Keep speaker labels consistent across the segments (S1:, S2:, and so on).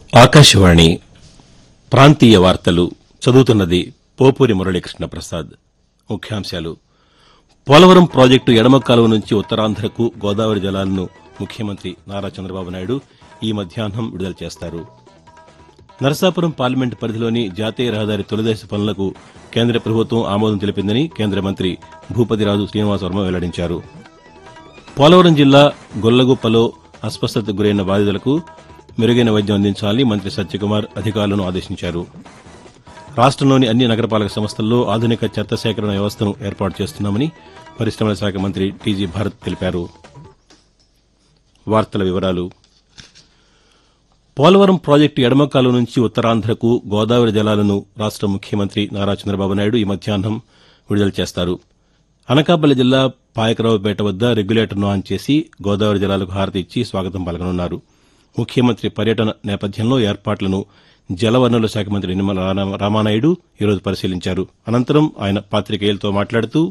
S1: ఆకాశవాణి ప్రాంతీయ వార్తలు చదువుతున్నది పోపూరి మురళీకృష్ణ ప్రసాద్. ముఖ్యాంశాలు. పోలవరం ప్రాజెక్టు ఎడమ కాలువ నుంచి ఉత్తరాంధ్రకు గోదావరి జలాలను ముఖ్యమంత్రి నారా చంద్రబాబు నాయుడు ఈ మధ్యాహ్నం విడుదల చేస్తారు. నరసాపురం పార్లమెంటు పరిధిలోని జాతీయ రహదారి తొలిదశ పనులకు కేంద్ర ప్రభుత్వం ఆమోదం తెలిపిందని కేంద్ర మంత్రి భూపతిరాజు శ్రీనివాసవర్మ వెల్లడించారు. పోలవరం జిల్లా గొల్లగుప్పలో అస్వస్థతకు గురైన బాధితులకు మెరుగైన వైద్యం అందించాలని మంత్రి సత్యకుమార్ అధికారులను ఆదేశించారు. రాష్టంలోని అన్ని నగరపాలక సంస్థల్లో ఆధునిక చెత్త సేకరణ వ్యవస్థను ఏర్పాటు చేస్తున్నామని పరిశ్రమల శాఖ మంత్రి టీజీ భారత్ తెలిపారు. వార్తల వివరాలు. పోలవరం ప్రాజెక్టు ఎడమ కాలువ నుంచి ఉత్తరాంధ్రకు గోదావరి జలాలను రాష్ట ముఖ్యమంత్రి నారా చంద్రబాబు నాయుడు ఈ మధ్యాహ్నం విడుదల చేస్తారు. అనకాపల్లి జిల్లా పాయకరావుపేట వద్ద రెగ్యులేటర్ను ఆన్ చేసి గోదావరి జలాలకు హారతి ఇచ్చి స్వాగతం పలకనున్నారు. ముఖ్యమంత్రి పర్యటన నేపథ్యంలో ఏర్పాట్లను జలవనరుల శాఖ మంత్రి నిమ్మల రామానాయుడు ఈరోజు పరిశీలించారు. అనంతరం ఆయన పాతికేయులతో మాట్లాడుతూ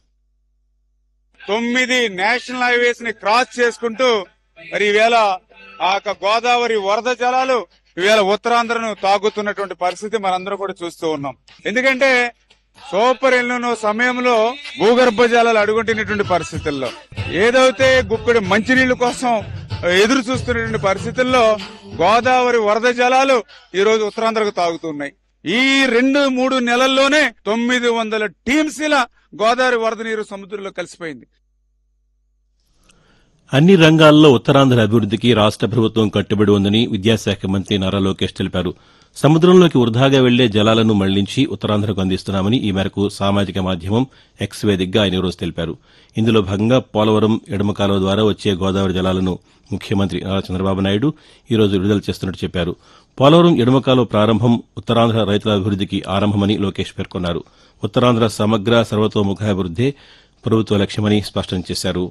S2: 9 నేషనల్ హైవేస్ ని క్రాస్ చేసుకుంటూ మరి ఈవేళ ఆ గోదావరి వరద జలాలు ఈవేళ ఉత్తరాంధ్రను తాగుతున్నటువంటి పరిస్థితి మనందరం కూడా చూస్తూ ఉన్నాం. ఎందుకంటే సూపర్ ఎల్నినో సమయంలో భూగర్భ జలాలు అడుగుంటున్నటువంటి పరిస్థితుల్లో ఏదైతే గుప్పెడు మంచినీళ్ల కోసం ఎదురు చూస్తున్నటువంటి పరిస్థితుల్లో గోదావరి వరద జలాలు ఈ రోజు ఉత్తరాంధ్రకు తాగుతున్నాయి. ఈ 2-3 నెలల్లోనే 900 టీమ్స్ ఇలా గోదావరి వరద నీరు సముద్రంలో కలిసిపోయింది.
S1: అన్ని రంగాల్లో ఉత్తరాంధ్ర అభివృద్దికి రాష్ట ప్రభుత్వం కట్టుబడి ఉందని విద్యాశాఖ మంత్రి నారా లోకేష్ తెలిపారు. సముద్రంలోకి వృధాగా వెళ్లే జలాలను మళ్లించి ఉత్తరాంధ్రకు అందిస్తున్నామని ఈ మేరకు సామాజిక మాధ్యమం ఎక్స్ వేదికగా ఆయన ఈరోజు తెలిపారు. ఇందులో భాగంగా పోలవరం ఎడమ కాలువ ద్వారా వచ్చే గోదావరి జలాలను ముఖ్యమంత్రి నారా చంద్రబాబు నాయుడు ఈరోజు విడుదల చేస్తున్నట్టు చెప్పారు. పోలవరం ఎడమ కాలువ ప్రారంభం ఉత్తరాంధ్ర రైతుల అభివృద్దికి ఆరంభమని లోకేష్ పేర్కొన్నారు. ఉత్తరాంధ్ర సమగ్ర సర్వతోముఖాభివృద్దే ప్రభుత్వ లక్ష్యమని స్పష్టం చేశారు.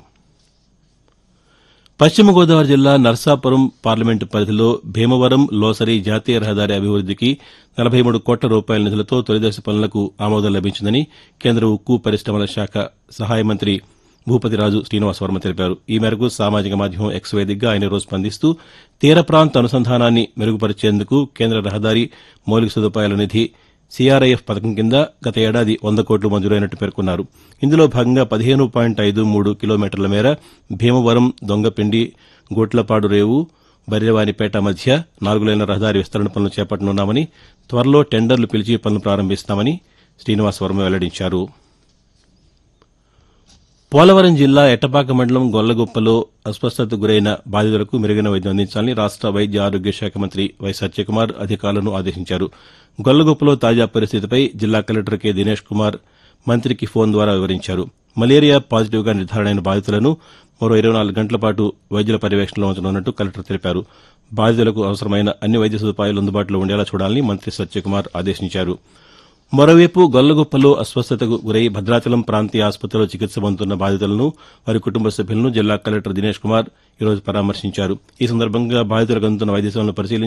S1: పశ్చిమ గోదావరి జిల్లా నర్సాపురం పార్లమెంటు పరిధిలో భీమవరం లోసరి జాతీయ రహదారి అభివృద్దికి 43 కోట్ల రూపాయల నిధులతో తొలిదశ పనులకు ఆమోదం లభించిందని కేంద్ర ఉక్కు పరిశ్రమల శాఖ సహాయ మంత్రి భూపతిరాజు శ్రీనివాసవర్మ తెలిపారు. ఈ మేరకు సామాజిక మాధ్యమం ఎక్స్ వేదికగా ఆయన రోజు స్పందిస్తూ తీర ప్రాంత అనుసంధానాన్ని మెరుగుపరిచేందుకు కేంద్ర రహదారి మౌలిక సదుపాయాల నిధి సీఆర్ఐఎఫ్ పథకం కింద గత ఏడాది 100 కోట్లు మంజూరైనట్టు పేర్కొన్నారు. ఇందులో భాగంగా 15.53 కిలోమీటర్ల మేర భీమవరం దొంగపిండి గోట్లపాడు రేవు బర్రెవానిపేట మధ్య 4 లేన్ల రహదారి విస్తరణ పనులు చేపట్టనున్నామని, త్వరలో టెండర్లు పిలిచి పనులు ప్రారంభిస్తామని శ్రీనివాసవర్మ వెల్లడించారు. పోలవరం జిల్లా ఎట్టపాక మండలం గొల్లగుప్పలో అస్వస్థతకు గురైన బాధితులకు మెరుగైన వైద్యం అందించాలని రాష్ట వైద్య ఆరోగ్య శాఖ మంత్రి వై సత్యకుమార్ అధికారులను ఆదేశించారు. గొల్లగుప్పలో తాజా పరిస్థితిపై జిల్లా కలెక్టర్ కె దినేష్ కుమార్ మంత్రికి ఫోన్ ద్వారా వివరించారు. మలేరియా పాజిటివ్గా నిర్ధారణ అయిన బాధితులను మరో 24 గంటల పాటు వైద్యుల పర్యవేక్షణలో ఉంచనున్నట్టు కలెక్టర్ తెలిపారు. బాధితులకు అవసరమైన అన్ని వైద్య సదుపాయాలు అందుబాటులో ఉండేలా చూడాలని మంత్రి సత్యకుమార్ ఆదేశించారు. మరోవైపు గొల్లగుప్పలో అస్వస్థతకు గురై భద్రాచలం ప్రాంతీయ ఆసుపత్రిలో చికిత్స పొందుతున్న బాధితులను, వారి కుటుంబ సభ్యులను జిల్లా కలెక్టర్ దినేష్ కుమార్ ఈరోజు పరామర్శించారు. ఈ సందర్భంగా బాధితులకు అందుతున్న వైద్య సేవలను పరిశీలించి